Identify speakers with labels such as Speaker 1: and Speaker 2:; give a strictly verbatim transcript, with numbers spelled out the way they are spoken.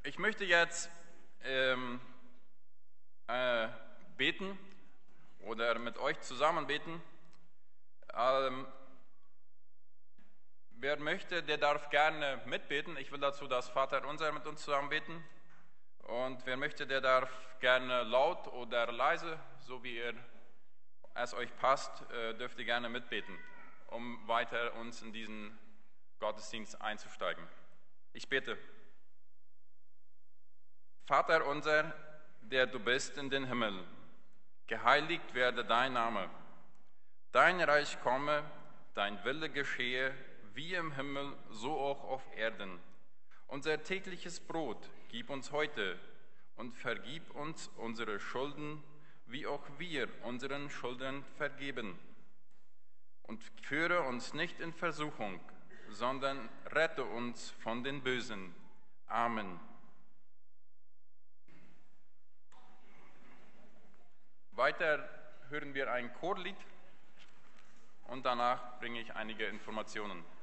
Speaker 1: Ich möchte jetzt ähm, äh, beten oder mit euch zusammen beten. Ähm, wer möchte, der darf gerne mitbeten. Ich will dazu das Vaterunser mit uns zusammen beten. Und wer möchte, der darf gerne laut oder leise, so wie ihr, es euch passt, äh, dürft ihr gerne mitbeten, um weiter uns in diesen Gottesdienst einzusteigen. Ich bete. Vater unser, der du bist in den Himmel, geheiligt werde dein Name. Dein Reich komme, dein Wille geschehe, wie im Himmel, so auch auf Erden. Unser tägliches Brot gib uns heute und vergib uns unsere Schulden, wie auch wir unseren Schuldnern vergeben. Und führe uns nicht in Versuchung, sondern rette uns von den Bösen. Amen. Weiter hören wir ein Chorlied und danach bringe ich einige Informationen.